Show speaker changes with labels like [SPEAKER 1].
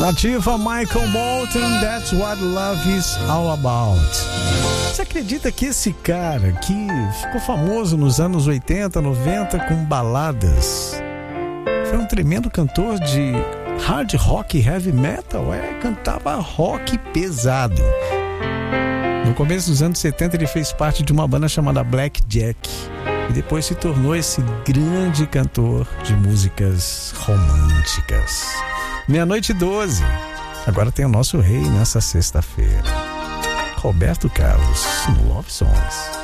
[SPEAKER 1] Nativa, Michael Bolton, That's What Love Is All About. Você acredita que esse cara que ficou famoso nos anos 80, 90 com baladas, foi um tremendo cantor de hard rock e heavy metal? Cantava rock pesado. No começo dos anos 70 ele fez parte de uma banda chamada Black Jack e depois se tornou esse grande cantor de músicas românticas. 00:12. Agora tem o nosso rei nessa sexta-feira, Roberto Carlos, no Love Songs.